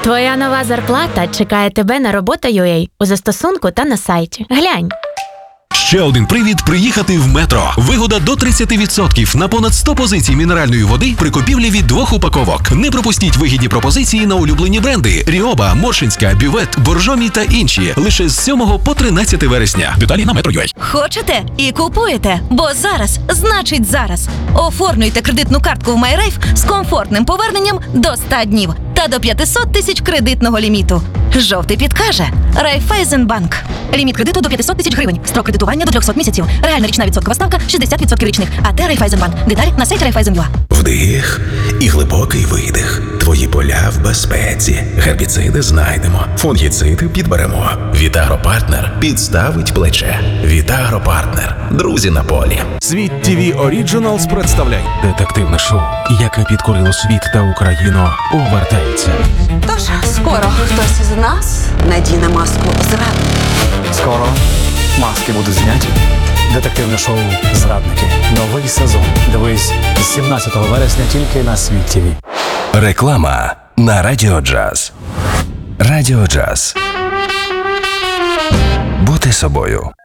Твоя нова зарплата чекає тебе на робота.ua у застосунку та на сайті. Глянь. Ще один привід приїхати в Метро. Вигода до 30% на понад 100 позицій мінеральної води при купівлі від 2 упаковок. Не пропустіть вигідні пропозиції на улюблені бренди: Ріоба, Моршинська, Бювет, Боржомі та інші. Лише з 7 по 13 вересня. Деталі на Metro.ua. Хочете і купуєте, бо зараз значить зараз. Оформлюйте кредитну картку в MyRafe з комфортним поверненням до 100 днів та до 500 тисяч кредитного ліміту. Жовтий підкаже Райфайзенбанк. Ліміт кредиту до 500 тисяч гривень. Строк кредитування до 300 місяців. Реальна річна відсоткова ставка 60% річних. АТ Райфайзенбанк. Деталі на сайті Райфайзен.ua. Вдих і глибокий видих. Твої поля в безпеці. Гербіциди знайдемо. Фунгіциди підберемо. Вітагропартнер підставить плече. Вітагропартнер. Друзі на полі. Світ ТВ Оріджиналс представляє детективне шоу, яке підкорило світ та Україну, повертається. Тож, скоро хтось із нас надіне маску зрадника. Скоро маски будуть зняті. Детективне шоу «Зрадники». Новий сезон. Дивись з 17 вересня тільки на Світ ТВ. Реклама на Радіо Джаз. Радіо Джаз. Бути собою.